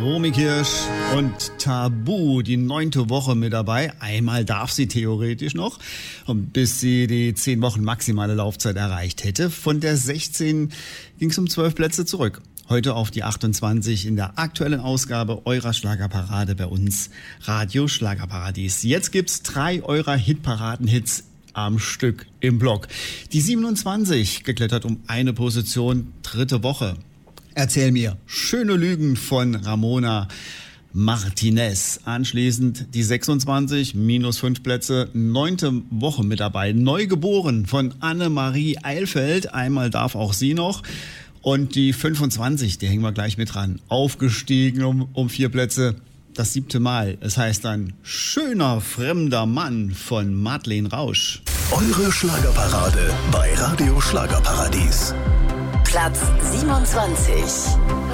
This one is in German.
Romy Kirsch und Tabu, die 9. Woche mit dabei. Einmal darf sie theoretisch noch, bis sie die 10 Wochen maximale Laufzeit erreicht hätte. Von der 16 ging es um 12 Plätze zurück. Heute auf die 28 in der aktuellen Ausgabe eurer Schlagerparade bei uns Radio Schlagerparadies. Jetzt gibt's 3 eurer Hitparaden-Hits am Stück im Block. Die 27 geklettert um eine Position, 3. Woche. Erzähl mir, schöne Lügen von Ramona Martinez. Anschließend die 26, minus 5 Plätze, 9. Woche mit dabei. Neugeboren von Annemarie Eilfeld. Einmal darf auch sie noch. Und die 25, die hängen wir gleich mit dran. Aufgestiegen um 4 Plätze. Das 7. Mal. Es heißt dann Schöner fremder Mann von Madeleine Rausch. Eure Schlagerparade bei Radio Schlagerparadies. Platz 27.